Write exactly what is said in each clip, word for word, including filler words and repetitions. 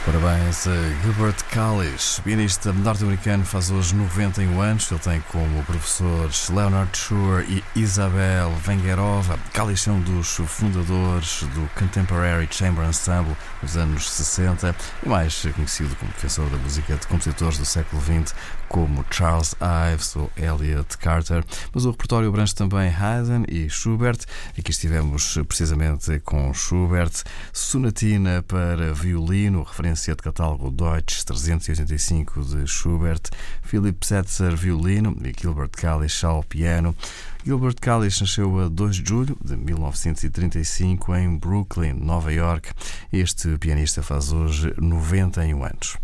Parabéns a Gilbert Kalisch, pianista norte-americano, faz hoje noventa e um anos. Ele tem como professores Leonard Shure e Isabel Vengerova. Kalisch é um dos fundadores do Contemporary Chamber Ensemble nos anos sessenta e mais conhecido como defensor da música de compositores do século vinte como Charles Ives ou Elliott Carter. Mas o repertório abrange também Haydn e Schubert. Aqui estivemos precisamente com Schubert, Sonatina para violino, referência de catálogo Deutsch trezentos e oitenta e cinco de Schubert, Philipp Setzer violino e Gilbert Kalisch ao piano. Gilbert Kalisch nasceu a dois de julho de mil novecentos e trinta e cinco em Brooklyn, Nova York. Este pianista faz hoje noventa e um anos.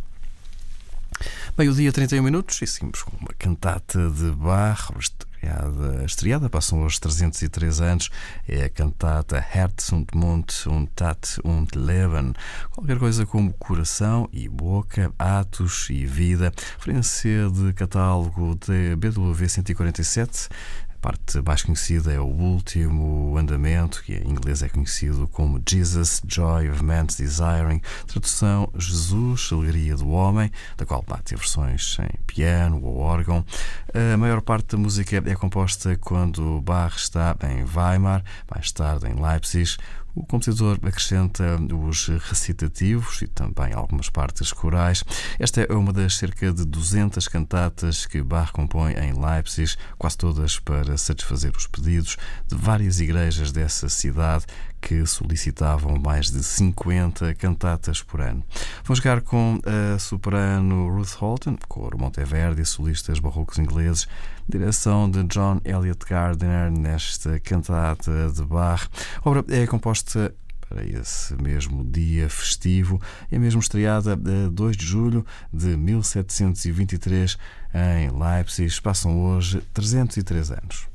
Meio-dia, trinta e um minutos, e seguimos com uma cantata de Bach, estreada, estreada, passam hoje trezentos e três anos, é a cantata Herz und Mund und Tat und Leben, qualquer coisa como coração e boca, atos e vida, referência de catálogo de B W cento e quarenta e sete. A parte mais conhecida é o último andamento, que em inglês é conhecido como Jesus, Joy of Man's Desiring, tradução Jesus, Alegria do Homem, da qual bate versões em piano ou órgão. A maior parte da música é composta quando Bach está em Weimar, mais tarde em Leipzig. O compositor acrescenta os recitativos e também algumas partes corais. Esta é uma das cerca de duzentas cantatas que Bach compõe em Leipzig, quase todas para satisfazer os pedidos de várias igrejas dessa cidade que solicitavam mais de cinquenta cantatas por ano. Vamos jogar com a soprano Ruth Holton, coro Monteverdi, solistas barrocos ingleses, direção de John Eliot Gardiner nesta cantata de Bach. A obra é composta para esse mesmo dia festivo e é mesmo estreada a dois de julho de mil setecentos e vinte e três em Leipzig. Passam hoje trezentos e três anos.